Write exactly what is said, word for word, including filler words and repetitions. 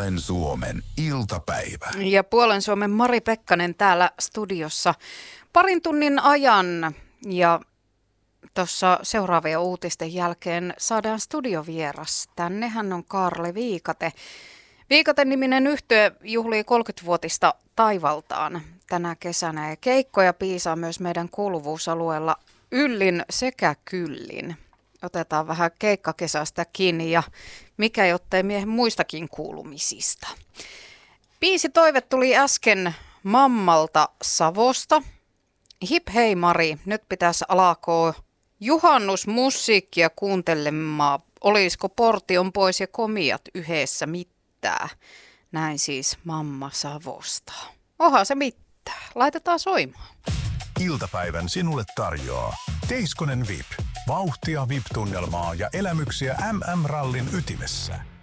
Puolen Suomen iltapäivä. Ja Puolen Suomen Mari Pekkanen täällä studiossa parin tunnin ajan. Ja tuossa seuraavien uutisten jälkeen saadaan studiovieras. Tännehän on Kaarle Viikate. Viikate-niminen yhtye juhlii kolmekymmenvuotista taivaltaan tänä kesänä. Ja keikkoja piisaa myös meidän kuuluvuusalueella yllin sekä kyllin. Otetaan vähän keikkakesästä kiinni ja mikä jottei miehen muistakin kuulumisista. Biisi toive tuli äsken Mammalta Savosta. Hip hei Mari, nyt pitäisi alkaa juhannusmusiikkia kuuntelemaan. Olisiko portion pois ja komiat yhdessä mitään? Näin siis Mamma Savosta. Oha se mitään. Laitetaan soimaan. Iltapäivän sinulle tarjoaa Teiskonen V I P. Vauhtia V I P-tunnelmaa ja elämyksiä M M-rallin ytimessä.